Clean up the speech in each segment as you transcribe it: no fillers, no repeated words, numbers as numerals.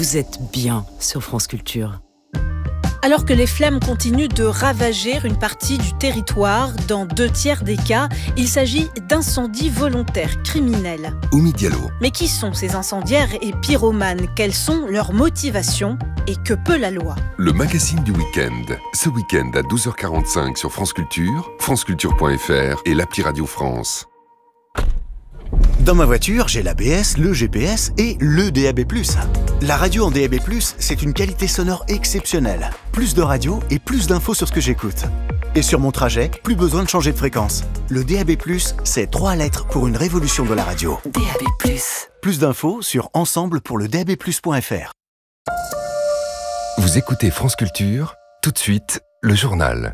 vous êtes bien sur France Culture. Alors que les flammes continuent de ravager une partie du territoire, dans 2/3 des cas, il s'agit d'incendies volontaires criminels. Oumi Diallo. Mais qui sont ces incendiaires et pyromanes ? Quelles sont leurs motivations ? Et que peut la loi ? Le magazine du week-end. Ce week-end à 12h45 sur France Culture, franceculture.fr et l'appli Radio France. Dans ma voiture, j'ai l'ABS, le GPS et le DAB+. La radio en DAB+, c'est une qualité sonore exceptionnelle. Plus de radio et plus d'infos sur ce que j'écoute. Et sur mon trajet, plus besoin de changer de fréquence. Le DAB+, c'est 3 lettres pour une révolution de la radio. DAB+. Plus d'infos sur ensemble-pour-le-DAB+.fr. Vous écoutez France Culture, tout de suite, le journal.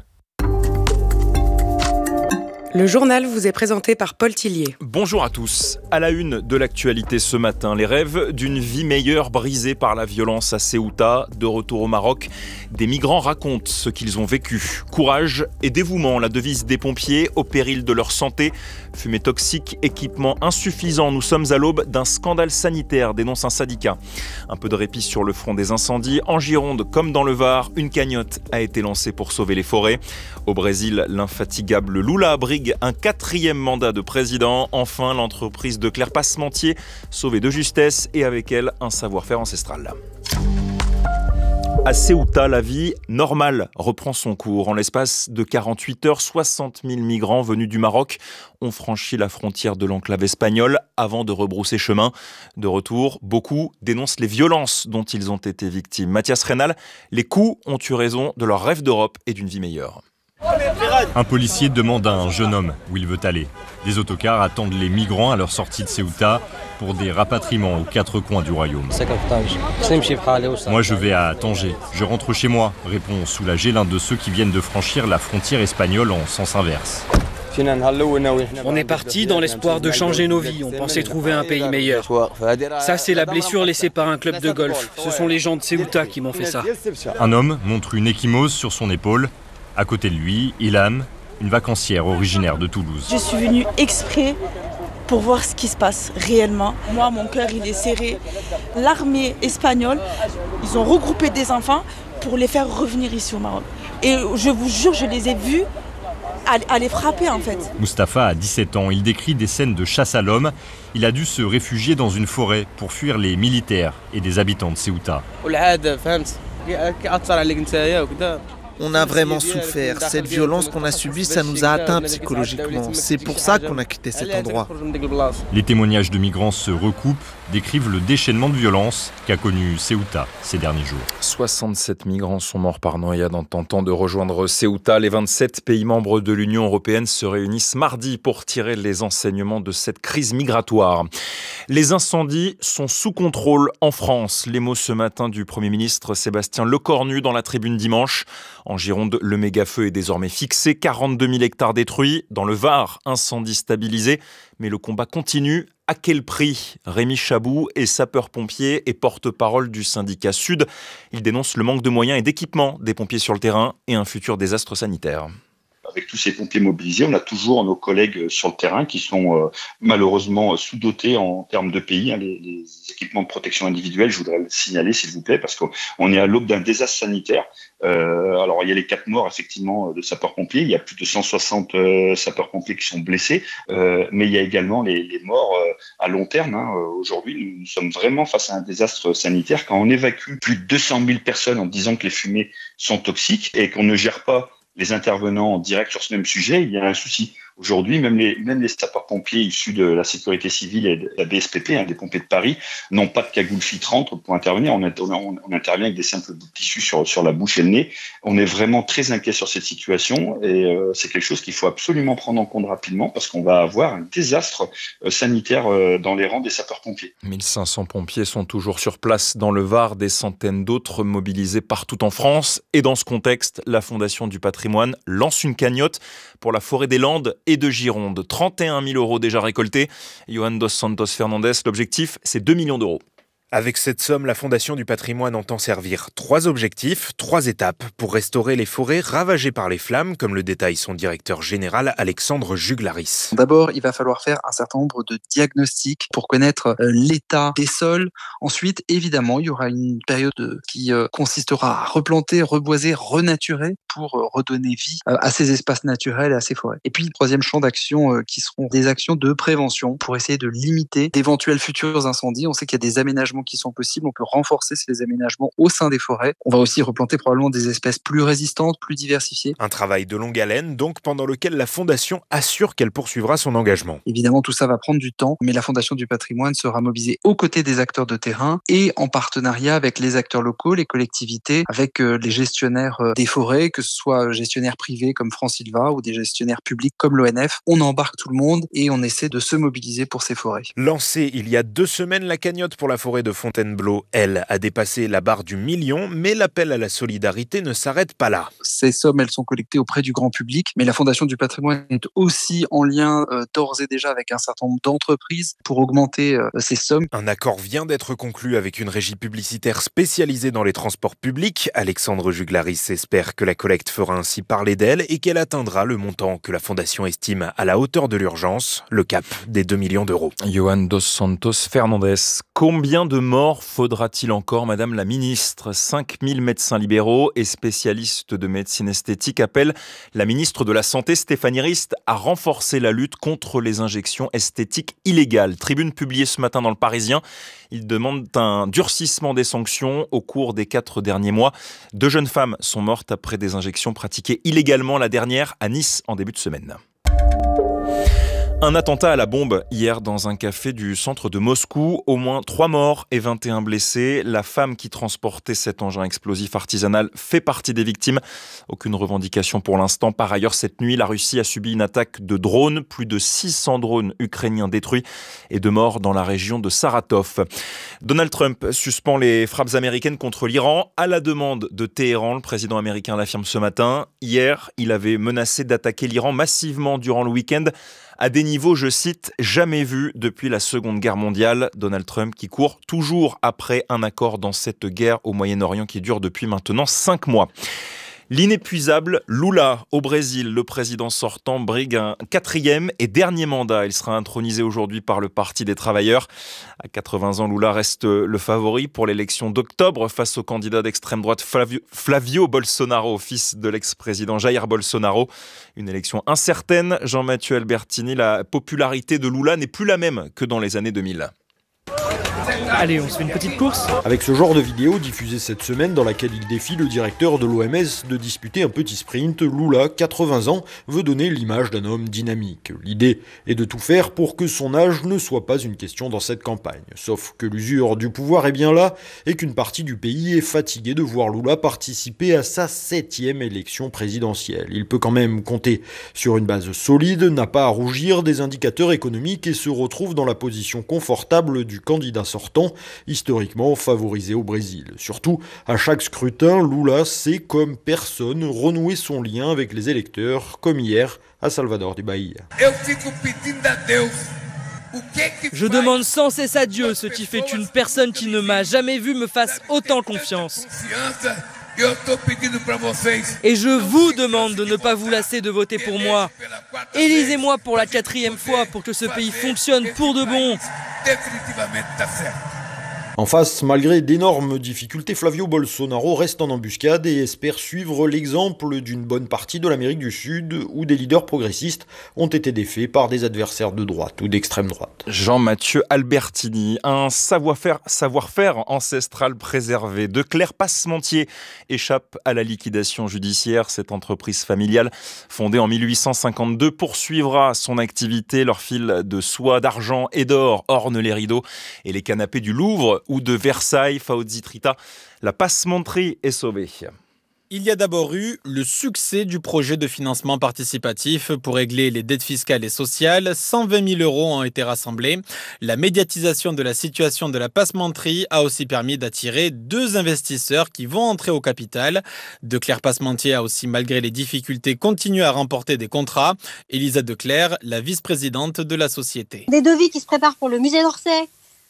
Le journal vous est présenté par Paul Tillier. Bonjour à tous. À la une de l'actualité ce matin, les rêves d'une vie meilleure brisés par la violence à Ceuta. De retour au Maroc, des migrants racontent ce qu'ils ont vécu. Courage et dévouement, la devise des pompiers au péril de leur santé. Fumée toxique, équipement insuffisant. Nous sommes à l'aube d'un scandale sanitaire, dénonce un syndicat. Un peu de répit sur le front des incendies. En Gironde, comme dans le Var, une cagnotte a été lancée pour sauver les forêts. Au Brésil, l'infatigable Lula brigue un 4e mandat de président. Enfin, l'entreprise de Claire Passementier, sauvée de justesse et avec elle un savoir-faire ancestral. À Ceuta, la vie normale reprend son cours. En l'espace de 48 heures, 60 000 migrants venus du Maroc ont franchi la frontière de l'enclave espagnole avant de rebrousser chemin. De retour, beaucoup dénoncent les violences dont ils ont été victimes. Mathias Reynal, les coups ont eu raison de leur rêve d'Europe et d'une vie meilleure. Un policier demande à un jeune homme où il veut aller. Des autocars attendent les migrants à leur sortie de Ceuta pour des rapatriements aux 4 coins du royaume. Moi je vais à Tanger, je rentre chez moi, répond soulagé l'un de ceux qui viennent de franchir la frontière espagnole en sens inverse. On est parti dans l'espoir de changer nos vies, on pensait trouver un pays meilleur. Ça c'est la blessure laissée par un club de golf, ce sont les gens de Ceuta qui m'ont fait ça. Un homme montre une ecchymose sur son épaule. À côté de lui, Ilham, une vacancière originaire de Toulouse. Je suis venue exprès pour voir ce qui se passe réellement. Moi, mon cœur, il est serré. L'armée espagnole, ils ont regroupé des enfants pour les faire revenir ici au Maroc. Et je vous jure, je les ai vus à les frapper en fait. Mustapha a 17 ans, il décrit des scènes de chasse à l'homme. Il a dû se réfugier dans une forêt pour fuir les militaires et des habitants de Ceuta. On a vraiment souffert. Cette violence qu'on a subie, ça nous a atteints psychologiquement. C'est pour ça qu'on a quitté cet endroit. Les témoignages de migrants se recoupent, décrivent le déchaînement de violence qu'a connu Ceuta ces derniers jours. 67 migrants sont morts par noyade en tentant de rejoindre Ceuta. Les 27 pays membres de l'Union européenne se réunissent mardi pour tirer les enseignements de cette crise migratoire. Les incendies sont sous contrôle en France. Les mots ce matin du Premier ministre Sébastien Lecornu dans la Tribune dimanche. En Gironde, le méga-feu est désormais fixé. 42 000 hectares détruits. Dans le Var, incendie stabilisé. Mais le combat continue. À quel prix ? Rémi Chabou est sapeur-pompier et porte-parole du syndicat Sud. Il dénonce le manque de moyens et d'équipement des pompiers sur le terrain et un futur désastre sanitaire. Avec tous ces pompiers mobilisés, on a toujours nos collègues sur le terrain qui sont malheureusement sous-dotés en termes de pays. Les équipements de protection individuelle, je voudrais le signaler s'il vous plaît, parce qu'on est à l'aube d'un désastre sanitaire. Alors il y a les 4 morts effectivement de sapeurs-pompiers, il y a plus de 160 sapeurs-pompiers qui sont blessés, mais il y a également les morts à long terme. Aujourd'hui, nous sommes vraiment face à un désastre sanitaire quand on évacue plus de 200 000 personnes en disant que les fumées sont toxiques et qu'on ne gère pas les intervenants en direct sur ce même sujet, il y a un souci. Aujourd'hui, même les sapeurs-pompiers issus de la sécurité civile et de la BSPP, des pompiers de Paris, n'ont pas de cagoule filtrante pour intervenir. On intervient avec des simples bouts de tissu sur la bouche et le nez. On est vraiment très inquiet sur cette situation et c'est quelque chose qu'il faut absolument prendre en compte rapidement parce qu'on va avoir un désastre sanitaire dans les rangs des sapeurs-pompiers. 1500 pompiers sont toujours sur place dans le Var, des centaines d'autres mobilisés partout en France. Et dans ce contexte, la Fondation du patrimoine lance une cagnotte pour la forêt des Landes et de Gironde. 31 000 € déjà récoltés. Johan dos Santos Fernandez, l'objectif, c'est 2 millions d'euros. Avec cette somme, la Fondation du patrimoine entend servir 3 objectifs, 3 étapes pour restaurer les forêts ravagées par les flammes, comme le détaille son directeur général Alexandre Juglaris. D'abord, il va falloir faire un certain nombre de diagnostics pour connaître l'état des sols. Ensuite, évidemment, il y aura une période qui consistera à replanter, reboiser, renaturer pour redonner vie à ces espaces naturels et à ces forêts. Et puis, le troisième champ d'action qui seront des actions de prévention pour essayer de limiter d'éventuels futurs incendies. On sait qu'il y a des aménagements qui sont possibles. On peut renforcer ces aménagements au sein des forêts. On va aussi replanter probablement des espèces plus résistantes, plus diversifiées. Un travail de longue haleine, donc, pendant lequel la Fondation assure qu'elle poursuivra son engagement. Évidemment, tout ça va prendre du temps, mais la Fondation du patrimoine sera mobilisée aux côtés des acteurs de terrain et en partenariat avec les acteurs locaux, les collectivités, avec les gestionnaires des forêts, que ce soit gestionnaires privés comme France Sylva ou des gestionnaires publics comme l'ONF. On embarque tout le monde et on essaie de se mobiliser pour ces forêts. Lancée il y a 2 semaines, la cagnotte pour la forêt de Fontainebleau, elle, a dépassé la barre du million, mais l'appel à la solidarité ne s'arrête pas là. Ces sommes, elles sont collectées auprès du grand public, mais la Fondation du patrimoine est aussi en lien d'ores et déjà avec un certain nombre d'entreprises pour augmenter ces sommes. Un accord vient d'être conclu avec une régie publicitaire spécialisée dans les transports publics. Alexandre Juglaris espère que la collecte fera ainsi parler d'elle et qu'elle atteindra le montant que la Fondation estime à la hauteur de l'urgence, le cap des 2 millions d'euros. Johan dos Santos Fernandez, combien de morts faudra-t-il encore, Madame la Ministre ? 5000 médecins libéraux et spécialistes de médecine esthétique appellent la ministre de la Santé, Stéphanie Rist, à renforcer la lutte contre les injections esthétiques illégales. Tribune publiée ce matin dans Le Parisien. Ils demandent un durcissement des sanctions au cours des 4 derniers mois. 2 jeunes femmes sont mortes après des injections pratiquées illégalement, la dernière à Nice en début de semaine. Un attentat à la bombe hier dans un café du centre de Moscou. Au moins 3 morts et 21 blessés. La femme qui transportait cet engin explosif artisanal fait partie des victimes. Aucune revendication pour l'instant. Par ailleurs, cette nuit, la Russie a subi une attaque de drones. Plus de 600 drones ukrainiens détruits et 2 morts dans la région de Saratov. Donald Trump suspend les frappes américaines contre l'Iran à la demande de Téhéran. Le président américain l'affirme ce matin. Hier, il avait menacé d'attaquer l'Iran massivement durant le week-end à des niveaux, je cite, jamais vus depuis la Seconde Guerre mondiale. Donald Trump qui court toujours après un accord dans cette guerre au Moyen-Orient qui dure depuis maintenant 5 mois. L'inépuisable Lula au Brésil, le président sortant brigue un 4e et dernier mandat. Il sera intronisé aujourd'hui par le Parti des Travailleurs. À 80 ans, Lula reste le favori pour l'élection d'octobre face au candidat d'extrême droite Flavio Bolsonaro, fils de l'ex-président Jair Bolsonaro. Une élection incertaine. Jean-Mathieu Albertini, la popularité de Lula n'est plus la même que dans les années 2000. Allez, on se fait une petite course ? Avec ce genre de vidéo diffusée cette semaine dans laquelle il défie le directeur de l'OMS de disputer un petit sprint, Lula, 80 ans, veut donner l'image d'un homme dynamique. L'idée est de tout faire pour que son âge ne soit pas une question dans cette campagne. Sauf que l'usure du pouvoir est bien là et qu'une partie du pays est fatiguée de voir Lula participer à sa 7e élection présidentielle. Il peut quand même compter sur une base solide, n'a pas à rougir des indicateurs économiques et se retrouve dans la position confortable du candidat sortant, historiquement favorisé au Brésil. Surtout, à chaque scrutin, Lula sait comme personne renouer son lien avec les électeurs, comme hier à Salvador de Bahia. Je demande sans cesse à Dieu, ce qui fait qu'une personne qui ne m'a jamais vu me fasse autant confiance. Et je vous demande de ne pas vous lasser de voter pour moi. Élisez-moi pour la 4e fois pour que ce pays fonctionne pour de bon. En face, malgré d'énormes difficultés, Flavio Bolsonaro reste en embuscade et espère suivre l'exemple d'une bonne partie de l'Amérique du Sud où des leaders progressistes ont été défaits par des adversaires de droite ou d'extrême droite. Jean-Mathieu Albertini, un savoir-faire ancestral préservé. De Claire Passementier échappe à la liquidation judiciaire. Cette entreprise familiale, fondée en 1852, poursuivra son activité. Leur fil de soie, d'argent et d'or orne les rideaux et les canapés du Louvre ou de Versailles. Fauzi Trita, la passementerie est sauvée. Il y a d'abord eu le succès du projet de financement participatif pour régler les dettes fiscales et sociales. 120 000 € ont été rassemblés. La médiatisation de la situation de la passementerie a aussi permis d'attirer 2 investisseurs qui vont entrer au capital. Declercq Passementier a aussi, malgré les difficultés, continué à remporter des contrats. Elisa Declercq, la vice-présidente de la société. Des devis qui se préparent pour le musée d'Orsay,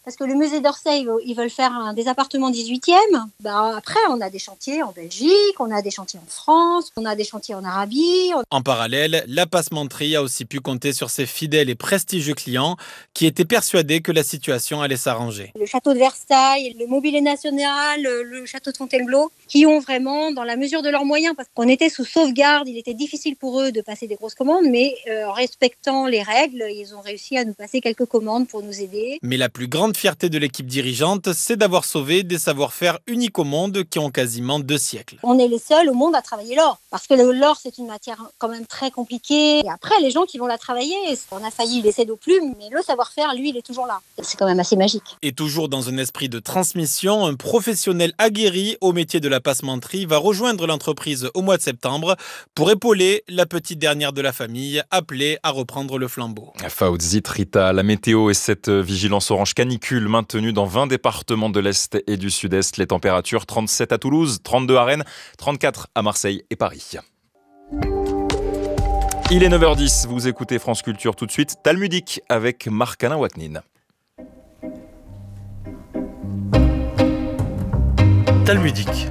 parce que le musée d'Orsay, ils veulent faire des appartements 18e. Après, on a des chantiers en Belgique, on a des chantiers en France, on a des chantiers en Arabie. En parallèle, la passementerie a aussi pu compter sur ses fidèles et prestigieux clients qui étaient persuadés que la situation allait s'arranger. Le château de Versailles, le Mobilier National, le château de Fontainebleau, qui ont vraiment, dans la mesure de leurs moyens, parce qu'on était sous sauvegarde, il était difficile pour eux de passer des grosses commandes, mais en respectant les règles, ils ont réussi à nous passer quelques commandes pour nous aider. Mais la plus grande fierté de l'équipe dirigeante, c'est d'avoir sauvé des savoir-faire uniques au monde qui ont quasiment 2 siècles. On est les seuls au monde à travailler l'or, parce que l'or, c'est une matière quand même très compliquée. Et après, les gens qui vont la travailler, on a failli laisser nos plumes, mais le savoir-faire, lui, il est toujours là. C'est quand même assez magique. Et toujours dans un esprit de transmission, un professionnel aguerri au métier de la passementerie va rejoindre l'entreprise au mois de septembre pour épauler la petite dernière de la famille, appelée à reprendre le flambeau. Fauzi Rita, la météo et cette vigilance orange canicule maintenue dans 20 départements de l'Est et du Sud-Est. Les températures 37 à Toulouse, 32 à Rennes, 34 à Marseille et Paris. Il est 9h10, vous écoutez France Culture tout de suite. Talmudique avec Marc-Alain Waknin. Talmudique.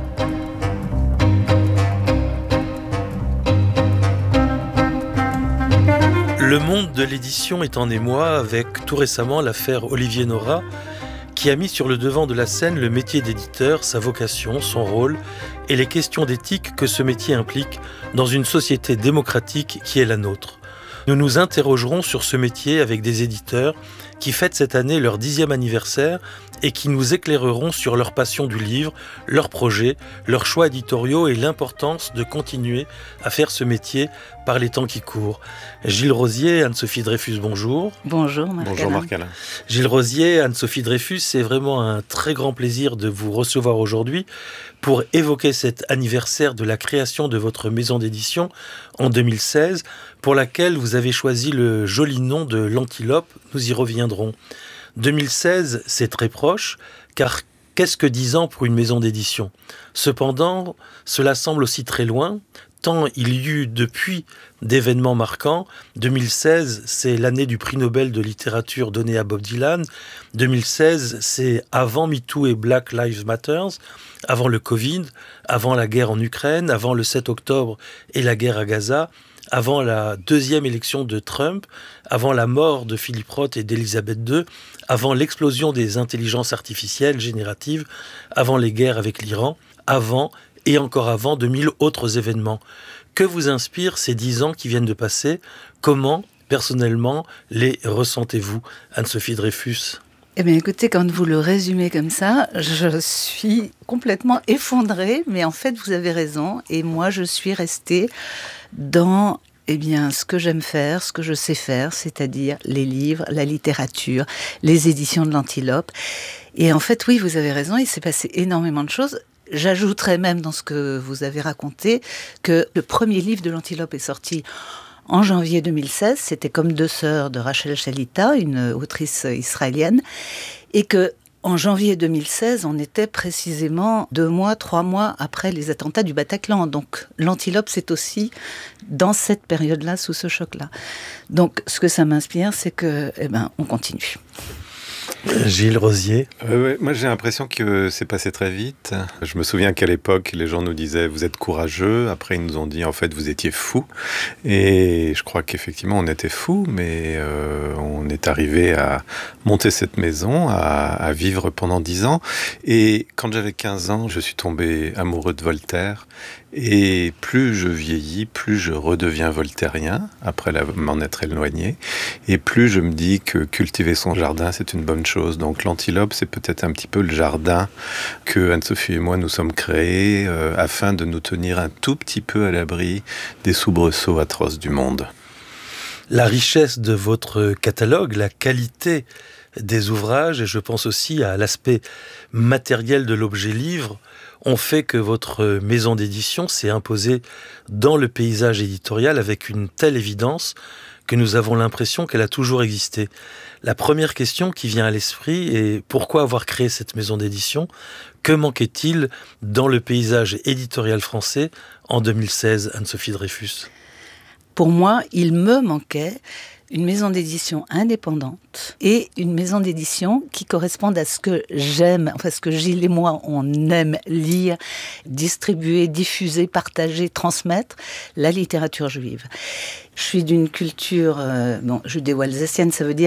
Le monde de l'édition est en émoi avec tout récemment l'affaire Olivier Nora qui a mis sur le devant de la scène le métier d'éditeur, sa vocation, son rôle et les questions d'éthique que ce métier implique dans une société démocratique qui est la nôtre. Nous nous interrogerons sur ce métier avec des éditeurs qui fêtent cette année leur 10e anniversaire et qui nous éclaireront sur leur passion du livre, leurs projets, leurs choix éditoriaux et l'importance de continuer à faire ce métier par les temps qui courent. Gilles Rosier, Anne-Sophie Dreyfus, bonjour. Bonjour Marc-Alain. Bonjour Marc-Alain. Gilles Rosier, Anne-Sophie Dreyfus, c'est vraiment un très grand plaisir de vous recevoir aujourd'hui pour évoquer cet anniversaire de la création de votre maison d'édition en 2016, pour laquelle vous avez choisi le joli nom de l'Antilope. Nous y reviendrons. 2016, c'est très proche, car qu'est-ce que 10 ans pour une maison d'édition ? Cependant, cela semble aussi très loin, tant il y eut depuis d'événements marquants. 2016, c'est l'année du prix Nobel de littérature donné à Bob Dylan. 2016, c'est avant MeToo et Black Lives Matter, avant le Covid, avant la guerre en Ukraine, avant le 7 octobre et la guerre à Gaza, avant la 2e élection de Trump, avant la mort de Philippe Roth et d'Elisabeth II, avant l'explosion des intelligences artificielles génératives, avant les guerres avec l'Iran, avant et encore avant de 1000 autres événements. Que vous inspirent ces 10 ans qui viennent de passer ? Comment, personnellement, les ressentez-vous, Anne-Sophie Dreyfus ? Eh bien, écoutez, quand vous le résumez comme ça, je suis complètement effondrée, mais en fait, vous avez raison. Et moi, je suis restée dans ce que j'aime faire, ce que je sais faire, c'est-à-dire les livres, la littérature, les éditions de l'Antilope. Et en fait, oui, vous avez raison, il s'est passé énormément de choses. J'ajouterais même dans ce que vous avez raconté que le premier livre de l'Antilope est sorti en janvier 2016, c'était Comme deux sœurs de Rachel Shalita, une autrice israélienne, et que en janvier 2016, on était précisément 3 mois après les attentats du Bataclan. Donc l'Antilope, c'est aussi dans cette période-là, sous ce choc-là. Donc ce que ça m'inspire, c'est que, on continue. Gilles Rosier. Moi j'ai l'impression que c'est passé très vite. Je me souviens qu'à l'époque les gens nous disaient vous êtes courageux, après ils nous ont dit en fait vous étiez fous, et je crois qu'effectivement on était fous, mais on est arrivé à monter cette maison, à vivre pendant 10 ans, et quand j'avais 15 ans je suis tombé amoureux de Voltaire. Et plus je vieillis, plus je redeviens voltairien, après m'en être éloigné, et plus je me dis que cultiver son jardin, c'est une bonne chose. Donc l'Antilope, c'est peut-être un petit peu le jardin que Anne-Sophie et moi nous sommes créés, afin de nous tenir un tout petit peu à l'abri des soubresauts atroces du monde. La richesse de votre catalogue, la qualité des ouvrages, et je pense aussi à l'aspect matériel de l'objet livre, ont fait que votre maison d'édition s'est imposée dans le paysage éditorial avec une telle évidence que nous avons l'impression qu'elle a toujours existé. La première question qui vient à l'esprit est pourquoi avoir créé cette maison d'édition ? Que manquait-il dans le paysage éditorial français en 2016, Anne-Sophie Dreyfus ? Pour moi, il me manquait une maison d'édition indépendante et une maison d'édition qui corresponde à ce que j'aime, enfin ce que Gilles et moi, on aime lire, distribuer, diffuser, partager, transmettre, la littérature juive. Je suis d'une culture judéo-alsacienne, ça veut dire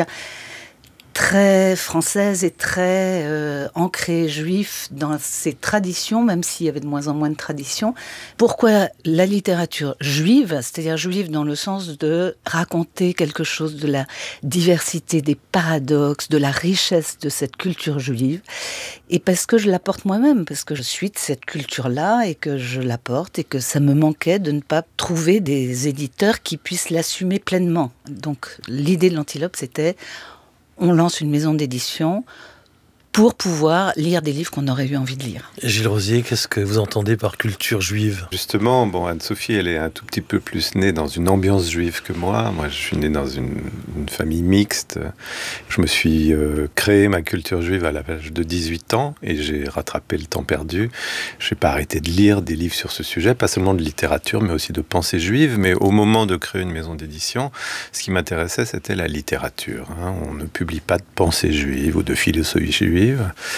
très française et très ancrée juif dans ses traditions, même s'il y avait de moins en moins de traditions. Pourquoi la littérature juive, c'est-à-dire juive dans le sens de raconter quelque chose de la diversité, des paradoxes, de la richesse de cette culture juive, et parce que je la porte moi-même, parce que je suis de cette culture-là et que je la porte et que ça me manquait de ne pas trouver des éditeurs qui puissent l'assumer pleinement. Donc l'idée de l'Antilope, c'était on lance une maison d'édition pour pouvoir lire des livres qu'on aurait eu envie de lire. Gilles Rosier, qu'est-ce que vous entendez par culture juive ? Justement, Anne-Sophie, elle est un tout petit peu plus née dans une ambiance juive que moi. Moi, je suis né dans une famille mixte. Je me suis créé ma culture juive à l'âge de 18 ans et j'ai rattrapé le temps perdu. Je n'ai pas arrêté de lire des livres sur ce sujet, pas seulement de littérature, mais aussi de pensée juive. Mais au moment de créer une maison d'édition, ce qui m'intéressait, c'était la littérature. On ne publie pas de pensée juive ou de philosophie juive.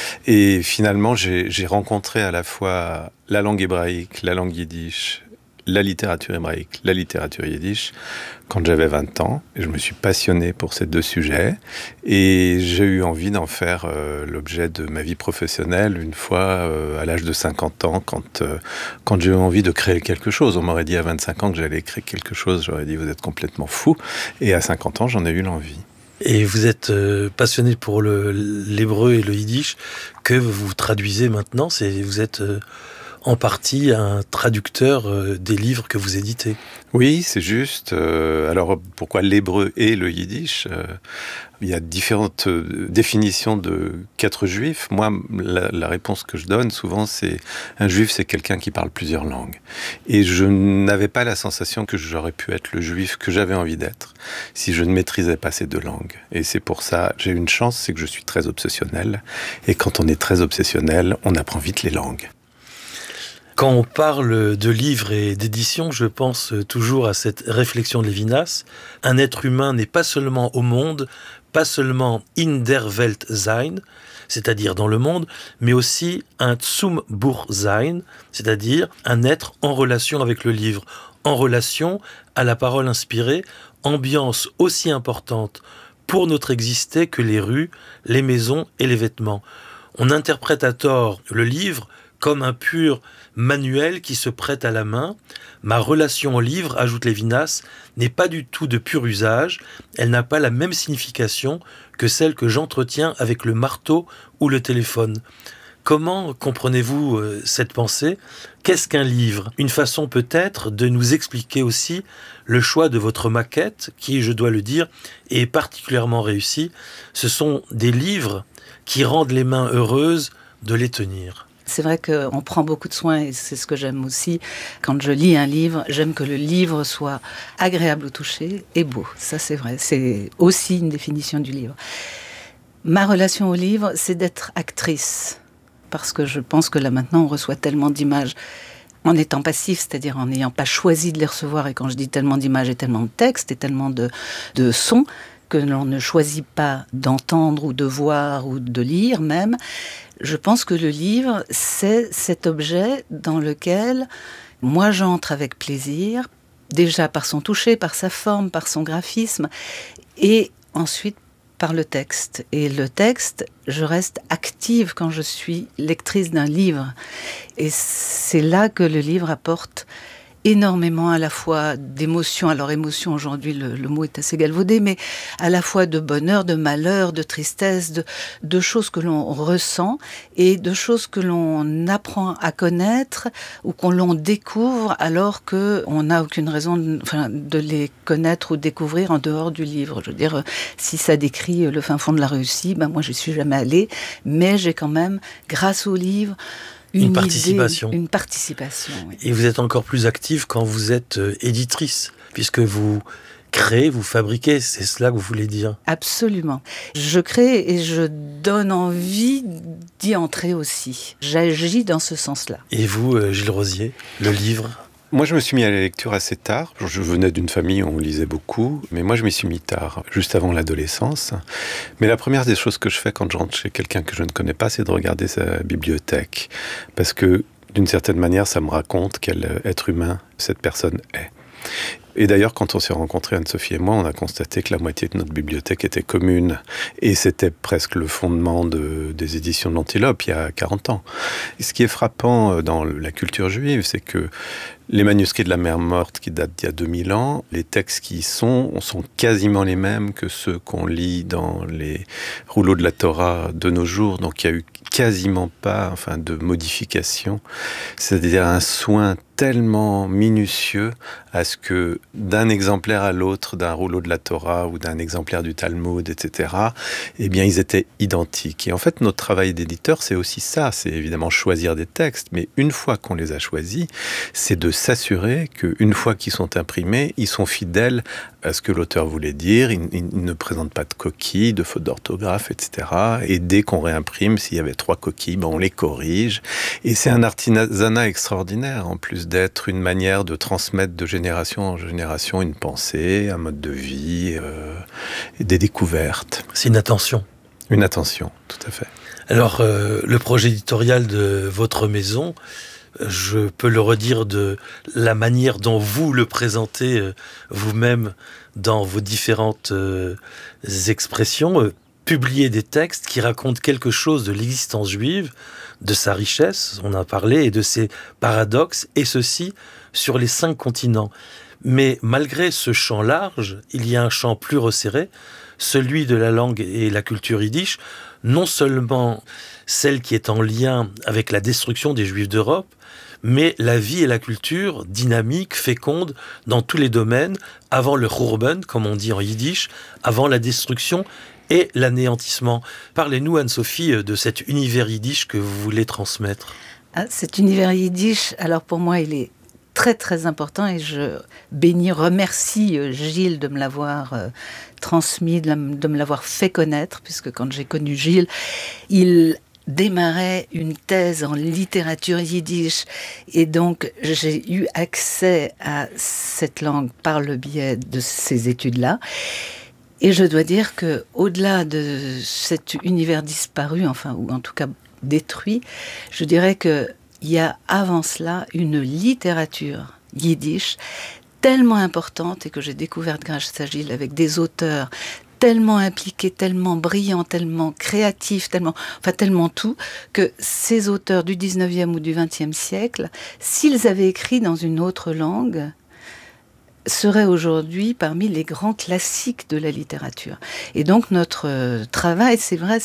Et finalement, j'ai rencontré à la fois la langue hébraïque, la langue yiddish, la littérature hébraïque, la littérature yiddish, quand j'avais 20 ans. Et je me suis passionné pour ces deux sujets. Et j'ai eu envie d'en faire l'objet de ma vie professionnelle une fois à l'âge de 50 ans, quand j'ai eu envie de créer quelque chose. On m'aurait dit à 25 ans que j'allais créer quelque chose. J'aurais dit, vous êtes complètement fou. Et à 50 ans, j'en ai eu l'envie. Et vous êtes passionné pour l'hébreu et le yiddish que vous traduisez maintenant. Vous êtes en partie un traducteur des livres que vous éditez. Oui, c'est juste. Alors, pourquoi l'hébreu et le yiddish ? Il y a différentes définitions qu'être juif. Moi, la réponse que je donne souvent, c'est un juif, c'est quelqu'un qui parle plusieurs langues. Et je n'avais pas la sensation que j'aurais pu être le juif que j'avais envie d'être si je ne maîtrisais pas ces deux langues. Et c'est pour ça, j'ai une chance, c'est que je suis très obsessionnel. Et quand on est très obsessionnel, on apprend vite les langues. Quand on parle de livres et d'édition, je pense toujours à cette réflexion de Lévinas. Un être humain n'est pas seulement au monde, pas seulement in der Welt sein, c'est-à-dire dans le monde, mais aussi un zum Buch sein, c'est-à-dire un être en relation avec le livre, en relation à la parole inspirée, ambiance aussi importante pour notre exister que les rues, les maisons et les vêtements. On interprète à tort le livre comme un pur manuel qui se prête à la main. Ma relation au livre, ajoute Lévinas, n'est pas du tout de pur usage, elle n'a pas la même signification que celle que j'entretiens avec le marteau ou le téléphone. Comment comprenez-vous cette pensée ? Qu'est-ce qu'un livre ? Une façon peut-être de nous expliquer aussi le choix de votre maquette, qui, je dois le dire, est particulièrement réussie. Ce sont des livres qui rendent les mains heureuses de les tenir. C'est vrai qu'on prend beaucoup de soin et c'est ce que j'aime aussi. Quand je lis un livre, j'aime que le livre soit agréable au toucher et beau. Ça, c'est vrai. C'est aussi une définition du livre. Ma relation au livre, c'est d'être actrice. Parce que je pense que là, maintenant, on reçoit tellement d'images en étant passif, c'est-à-dire en n'ayant pas choisi de les recevoir. Et quand je dis tellement d'images et tellement de textes et tellement de sons, que l'on ne choisit pas d'entendre ou de voir ou de lire même, je pense que le livre, c'est cet objet dans lequel moi j'entre avec plaisir, déjà par son toucher, par sa forme, par son graphisme, et ensuite par le texte. Et le texte, je reste active quand je suis lectrice d'un livre. Et c'est là que le livre apporte énormément à la fois d'émotions. Alors émotion, aujourd'hui, le mot est assez galvaudé, mais à la fois de bonheur, de malheur, de tristesse, de choses que l'on ressent et de choses que l'on apprend à connaître ou qu'on l'on découvre alors qu'on n'a aucune raison de les connaître ou découvrir en dehors du livre. Je veux dire, si ça décrit le fin fond de la Russie, moi je suis jamais allée, mais j'ai quand même, grâce au livre, une participation. Une participation, oui. Et vous êtes encore plus active quand vous êtes éditrice, puisque vous créez, vous fabriquez, c'est cela que vous voulez dire ? Absolument. Je crée et je donne envie d'y entrer aussi. J'agis dans ce sens-là. Et vous, Gilles Rosier, le livre ? Moi, je me suis mis à la lecture assez tard. Je venais d'une famille où on lisait beaucoup, mais moi, je m'y suis mis tard, juste avant l'adolescence. Mais la première des choses que je fais quand je rentre chez quelqu'un que je ne connais pas, c'est de regarder sa bibliothèque. Parce que, d'une certaine manière, ça me raconte quel être humain cette personne est. Et d'ailleurs, quand on s'est rencontrés, Anne-Sophie et moi, on a constaté que la moitié de notre bibliothèque était commune. Et c'était presque le fondement des éditions de l'Antilope, il y a 40 ans. Et ce qui est frappant dans la culture juive, c'est que les manuscrits de la Mer Morte qui datent d'il y a 2000 ans, les textes qui y sont quasiment les mêmes que ceux qu'on lit dans les rouleaux de la Torah de nos jours. Donc il n'y a eu quasiment pas de modification. C'est-à-dire un soin tellement minutieux à ce que d'un exemplaire à l'autre, d'un rouleau de la Torah ou d'un exemplaire du Talmud, etc., eh bien, ils étaient identiques. Et en fait, notre travail d'éditeur, c'est aussi ça. C'est évidemment choisir des textes, mais une fois qu'on les a choisis, c'est de s'assurer qu'une fois qu'ils sont imprimés, ils sont fidèles à ce que l'auteur voulait dire. Ils ne présentent pas de coquilles, de fautes d'orthographe, etc. Et dès qu'on réimprime, s'il y avait 3 coquilles, on les corrige. Et c'est un artisanat extraordinaire, en plus d'être une manière de transmettre de génération en génération une pensée, un mode de vie, des découvertes. C'est une attention. Une attention, tout à fait. Alors, le projet éditorial de votre maison, je peux le redire de la manière dont vous le présentez vous-même dans vos différentes expressions, publier des textes qui racontent quelque chose de l'existence juive, de sa richesse, on en a parlé, et de ses paradoxes, et ceci sur les 5 continents. Mais malgré ce champ large, il y a un champ plus resserré, celui de la langue et la culture yiddish, non seulement celle qui est en lien avec la destruction des Juifs d'Europe, mais la vie et la culture dynamique, féconde, dans tous les domaines, avant le Khurban, comme on dit en yiddish, avant la destruction et l'anéantissement. Parlez-nous, Anne-Sophie, de cet univers yiddish que vous voulez transmettre. Cet univers yiddish, alors pour moi, il est très très important et je remercie Gilles de me l'avoir transmis, de me l'avoir fait connaître, puisque quand j'ai connu Gilles, il démarrait une thèse en littérature yiddish et donc j'ai eu accès à cette langue par le biais de ces études-là. Et je dois dire que au-delà de cet univers disparu, ou en tout cas détruit, je dirais que il y a avant cela une littérature yiddish tellement importante et que j'ai découverte grâce à Gilles avec des auteurs tellement impliqués, tellement brillants, tellement créatifs, tellement tout, que ces auteurs du 19e ou du 20e siècle, s'ils avaient écrit dans une autre langue, seraient aujourd'hui parmi les grands classiques de la littérature. Et donc notre travail, c'est vrai,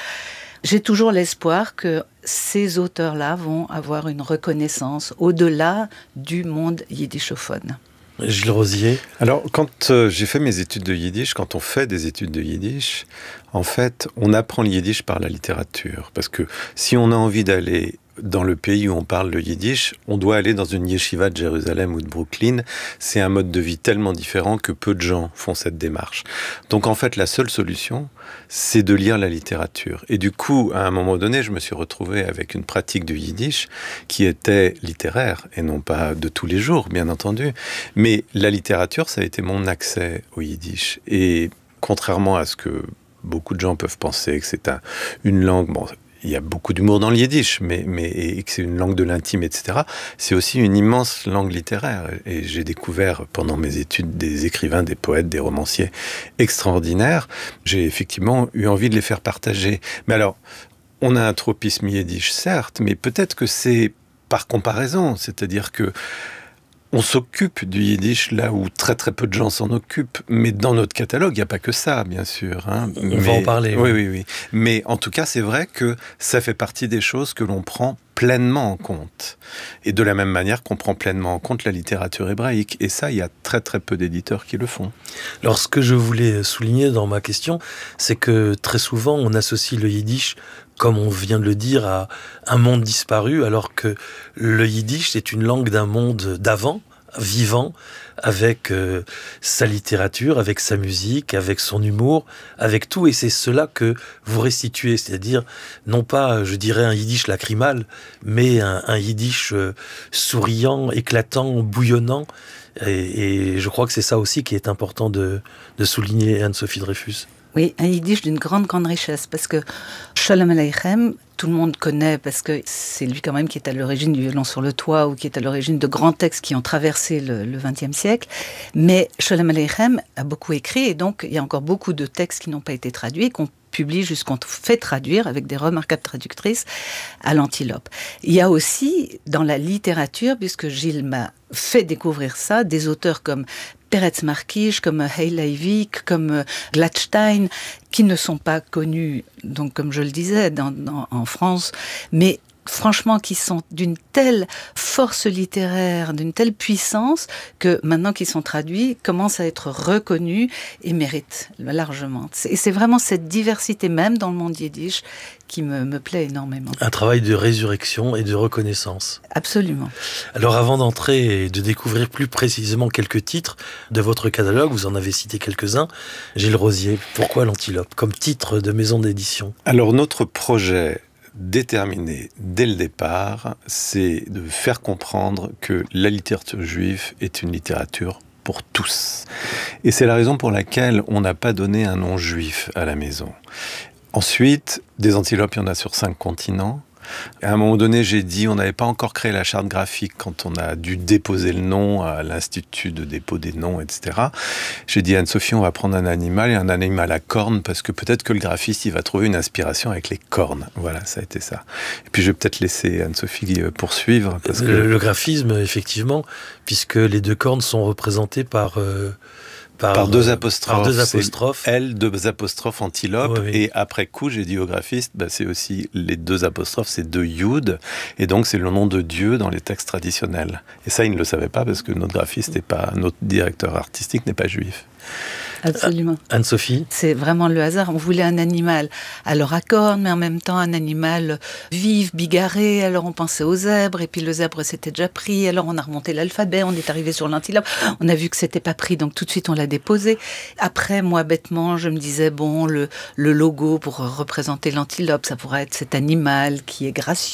j'ai toujours l'espoir que ces auteurs-là vont avoir une reconnaissance au-delà du monde yiddishophone. Gilles Rosier. Alors, quand j'ai fait mes études de yiddish, quand on fait des études de yiddish, en fait, on apprend le yiddish par la littérature. Parce que si on a envie d'aller dans le pays où on parle le yiddish, on doit aller dans une yeshiva de Jérusalem ou de Brooklyn. C'est un mode de vie tellement différent que peu de gens font cette démarche. Donc en fait, la seule solution, c'est de lire la littérature. Et du coup, à un moment donné, je me suis retrouvé avec une pratique du yiddish qui était littéraire, et non pas de tous les jours, bien entendu. Mais la littérature, ça a été mon accès au yiddish. Et contrairement à ce que beaucoup de gens peuvent penser, que c'est une langue... il y a beaucoup d'humour dans le yiddish, et que c'est une langue de l'intime, etc. C'est aussi une immense langue littéraire. Et j'ai découvert pendant mes études des écrivains, des poètes, des romanciers extraordinaires. J'ai effectivement eu envie de les faire partager. Mais alors, on a un tropisme yiddish, certes, mais peut-être que c'est par comparaison. C'est-à-dire que on s'occupe du yiddish là où très très peu de gens s'en occupent, mais dans notre catalogue, il n'y a pas que ça, bien sûr. On va en parler. Oui. Mais en tout cas, c'est vrai que ça fait partie des choses que l'on prend pleinement en compte. Et de la même manière qu'on prend pleinement en compte la littérature hébraïque. Et ça, il y a très très peu d'éditeurs qui le font. Alors, ce que je voulais souligner dans ma question, c'est que très souvent, on associe le yiddish, comme on vient de le dire, à un monde disparu, alors que le yiddish, c'est une langue d'un monde d'avant, vivant, avec sa littérature, avec sa musique, avec son humour, avec tout. Et c'est cela que vous restituez, c'est-à-dire non pas, je dirais, un yiddish lacrymal, mais un yiddish souriant, éclatant, bouillonnant. Et je crois que c'est ça aussi qui est important de souligner, Anne-Sophie Dreyfus. Oui, un yiddish d'une grande richesse, parce que Sholem Aleichem, tout le monde connaît, parce que c'est lui quand même qui est à l'origine du violon sur le toit, ou qui est à l'origine de grands textes qui ont traversé le XXe siècle. Mais Sholem Aleichem a beaucoup écrit, et donc il y a encore beaucoup de textes qui n'ont pas été traduits, qu'on publie jusqu'on fait traduire avec des remarquables traductrices à l'Antilope. Il y a aussi dans la littérature, puisque Gilles m'a fait découvrir ça, des auteurs comme Peretz Markish, comme Heileivik, comme Gladstein, qui ne sont pas connus, donc comme je le disais, en France, mais franchement qui sont d'une telle force littéraire, d'une telle puissance, que maintenant qu'ils sont traduits, commencent à être reconnus et méritent largement. Et c'est vraiment cette diversité même dans le monde yiddish qui me plaît énormément. Un travail de résurrection et de reconnaissance. Absolument. Alors avant d'entrer et de découvrir plus précisément quelques titres de votre catalogue, vous en avez cité quelques-uns, Gilles Rosier, pourquoi l'Antilope comme titre de maison d'édition? Alors notre projet déterminé dès le départ, c'est de faire comprendre que la littérature juive est une littérature pour tous. Et c'est la raison pour laquelle on n'a pas donné un nom juif à la maison. Ensuite, des antilopes, il y en a sur 5 continents. À un moment donné, j'ai dit, on n'avait pas encore créé la charte graphique quand on a dû déposer le nom à l'Institut de dépôt des noms, etc. J'ai dit à Anne-Sophie, on va prendre un animal et un animal à cornes parce que peut-être que le graphiste, il va trouver une inspiration avec les cornes. Voilà, ça a été ça. Et puis je vais peut-être laisser Anne-Sophie poursuivre. Parce que... le graphisme, effectivement, puisque les 2 cornes sont représentées par 2 apostrophes. Par 2 apostrophes. L, 2 apostrophes antilope. Oui. Et après coup, j'ai dit au graphiste, c'est aussi les 2 apostrophes, c'est 2 yud. Et donc, c'est le nom de Dieu dans les textes traditionnels. Et ça, il ne le savait pas parce que notre graphiste notre directeur artistique n'est pas juif. Absolument. Anne-Sophie? C'est vraiment le hasard. On voulait un animal alors à cornes, mais en même temps un animal vif, bigarré. Alors on pensait aux zèbres, et puis le zèbre s'était déjà pris. Alors on a remonté l'alphabet, on est arrivé sur l'antilope. On a vu que c'était pas pris, donc tout de suite on l'a déposé. Après, moi, bêtement, je me disais, bon, le logo pour représenter l'antilope, ça pourrait être cet animal qui est gracieux,